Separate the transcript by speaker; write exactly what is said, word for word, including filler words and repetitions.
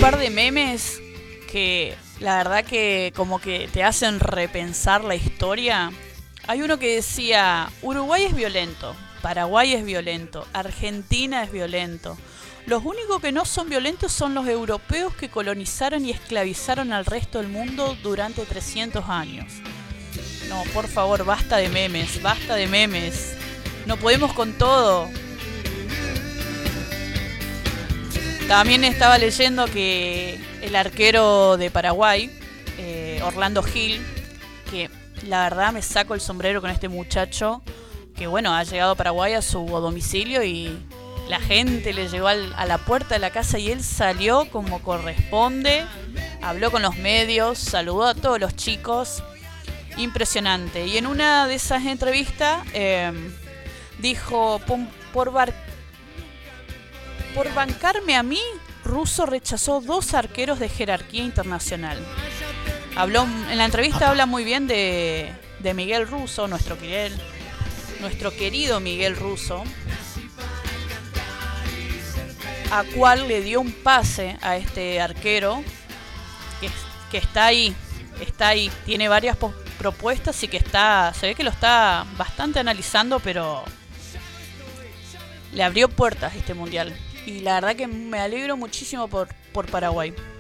Speaker 1: par de memes que la verdad que como que te hacen repensar la historia. Hay uno que decía, Uruguay es violento, Paraguay es violento, Argentina es violento. Los únicos que no son violentos son los europeos que colonizaron y esclavizaron al resto del mundo durante trescientos años. No, por favor, basta de memes, basta de memes. No podemos con todo. También estaba leyendo que el arquero de Paraguay, eh, Orlando Gil, que la verdad me saco el sombrero con este muchacho, que bueno, ha llegado a Paraguay a su domicilio y la gente le llegó al, a la puerta de la casa y él salió como corresponde, habló con los medios, saludó a todos los chicos, impresionante. Y en una de esas entrevistas eh, dijo, por, bar, por bancarme a mí, Russo rechazó dos arqueros de jerarquía internacional. Habló, en la entrevista habla muy bien de, de Miguel Russo, nuestro, nuestro querido Miguel Russo, a cual le dio un pase a este arquero que, que está ahí, está ahí, tiene varias propuestas y que está, se ve que lo está bastante analizando, pero le abrió puertas este mundial. Y la verdad que me alegro muchísimo por, por Paraguay.